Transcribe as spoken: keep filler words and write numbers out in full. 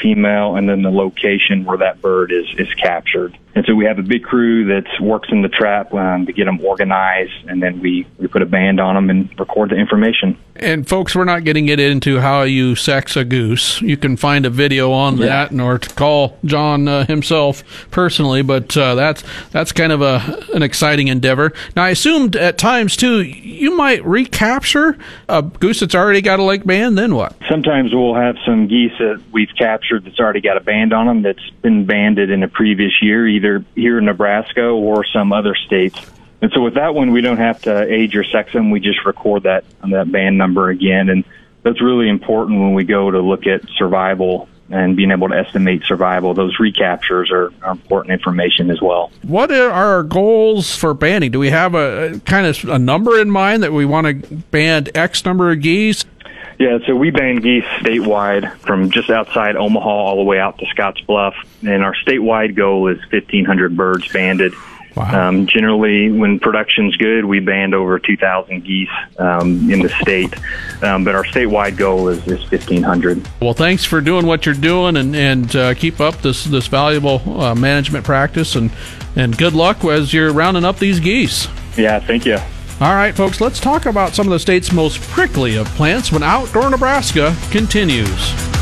female, and then the location where that bird is, is captured. And so we have a big crew that works in the trap um, to get them organized, and then we, we put a band on them and record the information. And folks, we're not getting it into how you sex a goose. You can find a video on Yeah. that, or to call John uh, himself personally. But uh, that's that's kind of a an exciting endeavor. Now, I assumed at times too you might recapture a goose that's already got a lake band. Then what? Sometimes we'll have some geese that we've captured that's already got a band on them that's been banded in a previous year, either here in Nebraska or some other states. And so with that one, we don't have to age or sex them. We just record that that band number again. And that's really important when we go to look at survival and being able to estimate survival. Those recaptures are, are important information as well. What are our goals for banding? Do we have a, a kind of a number in mind that we want to band X number of geese? Yeah, so we band geese statewide from just outside Omaha all the way out to Scottsbluff. And our statewide goal is fifteen hundred birds banded. Wow. Um, generally, when production's good, we band over two thousand geese um, in the state. Um, but our statewide goal is, is fifteen hundred. Well, thanks for doing what you're doing, and, and uh, keep up this, this valuable uh, management practice, and, and good luck as you're rounding up these geese. Yeah, thank you. All right, folks, let's talk about some of the state's most prickly of plants when Outdoor Nebraska continues.